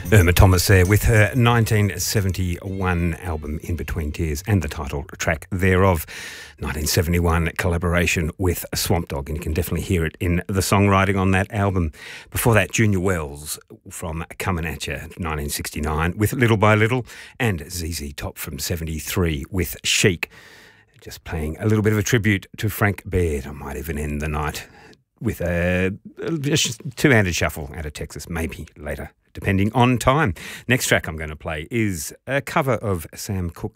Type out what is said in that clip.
Irma Thomas there with her 1971 album In Between Tears and the title track thereof. 1971 collaboration with Swamp Dogg, and you can definitely hear it in the songwriting on that album. Before that, Junior Wells from Comin' At Ya 1969 with Little by Little, and ZZ Top from 73 with Chic. Just playing a little bit of a tribute to Frank Baird. I might even end the night with a two-handed shuffle out of Texas, maybe later, depending on time. Next track I'm going to play is a cover of Sam Cooke